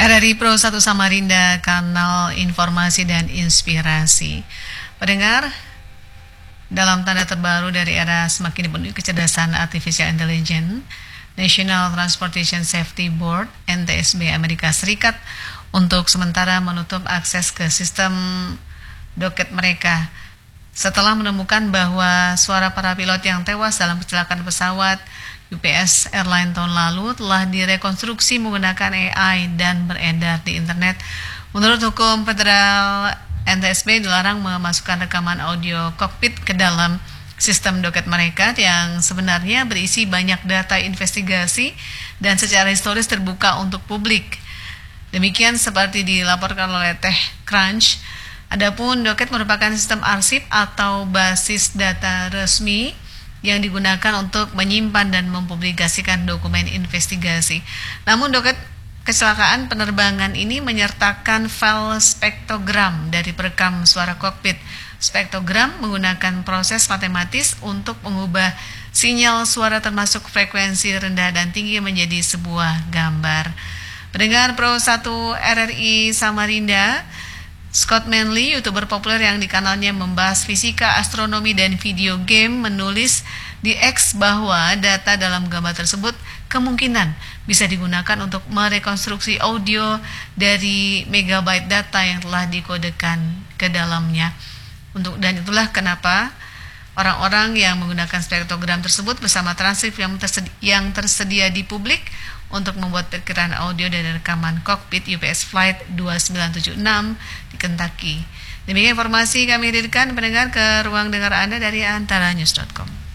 RRI Pro 1 Samarinda, kanal informasi dan inspirasi. Pendengar, dalam tanda terbaru dari era semakin dipenuhi kecerdasan artificial intelligence, National Transportation Safety Board (NTSB) Amerika Serikat untuk sementara menutup akses ke sistem doket mereka setelah menemukan bahwa suara para pilot yang tewas dalam kecelakaan pesawat UPS Airline tahun lalu telah direkonstruksi menggunakan AI dan beredar di internet. Menurut hukum federal, NTSB dilarang memasukkan rekaman audio kokpit ke dalam sistem doket mereka yang sebenarnya berisi banyak data investigasi dan secara historis terbuka untuk publik. Demikian seperti dilaporkan oleh TechCrunch. Adapun doket merupakan sistem arsip atau basis data resmi yang digunakan untuk menyimpan dan mempublikasikan dokumen investigasi. Namun doket kecelakaan penerbangan ini menyertakan file spektrogram dari perekam suara kokpit. Spektrogram menggunakan proses matematis untuk mengubah sinyal suara termasuk frekuensi rendah dan tinggi menjadi sebuah gambar. Pendengar Pro 1 RRI Samarinda, Scott Manley, YouTuber populer yang di kanalnya membahas fisika, astronomi, dan video game, menulis di X bahwa data dalam gambar tersebut kemungkinan bisa digunakan untuk merekonstruksi audio dari megabyte data yang telah dikodekan ke dalamnya. Dan itulah kenapa orang-orang yang menggunakan spektrogram tersebut bersama transkrip yang tersedia di publik untuk membuat perkiraan audio dari rekaman kokpit UPS Flight 2976 di Kentucky. Demikian informasi kami hadirkan pendengar ke ruang dengar Anda dari antaranews.com.